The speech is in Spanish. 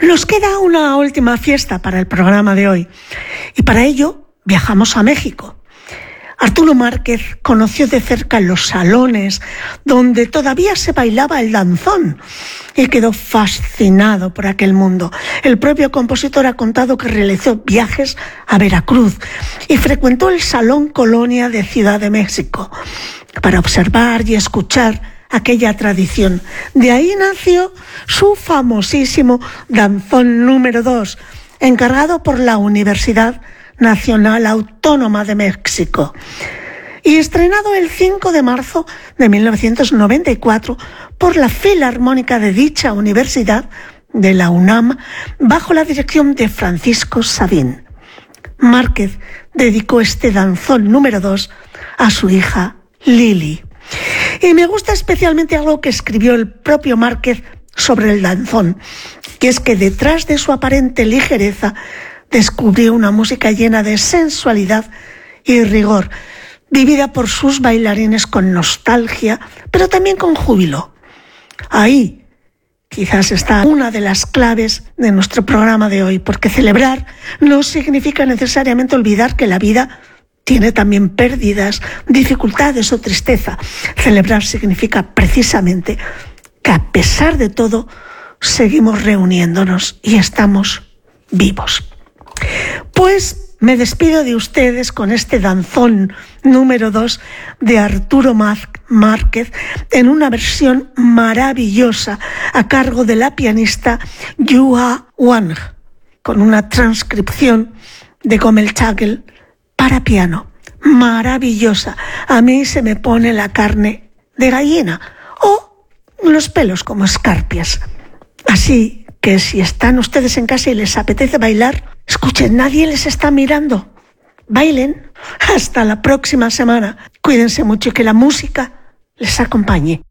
Nos queda una última fiesta para el programa de hoy y para ello viajamos a México. Arturo Márquez conoció de cerca los salones donde todavía se bailaba el danzón y quedó fascinado por aquel mundo. El propio compositor ha contado que realizó viajes a Veracruz y frecuentó el Salón Colonia de Ciudad de México para observar y escuchar aquella tradición. De ahí nació su famosísimo danzón número 2, encargado por la Universidad Nacional Autónoma de México y estrenado el 5 de marzo de 1994 por la Filarmónica de dicha universidad de la UNAM bajo la dirección de Francisco Sabín. Márquez dedicó este danzón número 2 a su hija Lili. Y me gusta especialmente algo que escribió el propio Márquez sobre el danzón, que es que detrás de su aparente ligereza descubrió una música llena de sensualidad y rigor, vivida por sus bailarines con nostalgia, pero también con júbilo. Ahí quizás está una de las claves de nuestro programa de hoy, porque celebrar no significa necesariamente olvidar que la vida tiene también pérdidas, dificultades o tristeza. Celebrar significa precisamente que a pesar de todo seguimos reuniéndonos y estamos vivos. Pues me despido de ustedes con este danzón número 2 de Arturo Márquez en una versión maravillosa a cargo de la pianista Yua Wang, con una transcripción de Gomel-Chagel para piano. Maravillosa. A mí se me pone la carne de gallina o los pelos como escarpias. Así que si están ustedes en casa y les apetece bailar, escuchen, nadie les está mirando. Bailen. Hasta la próxima semana. Cuídense mucho y que la música les acompañe.